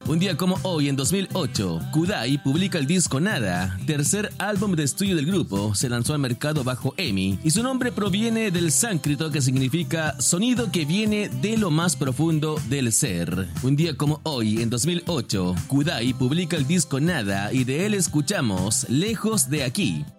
Un día como hoy, en 2008, Kudai publica el disco Nada, tercer álbum de estudio del grupo. Se lanzó al mercado bajo EMI y su nombre proviene del sánscrito que significa sonido que viene de lo más profundo del ser. Un día como hoy, en 2008, Kudai publica el disco Nada y de él escuchamos Lejos de aquí.